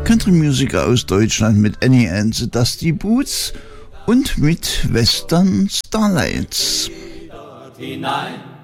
Country-Musiker aus Deutschland mit Annie and the Dusty Boots und mit Western Starlights. Hinein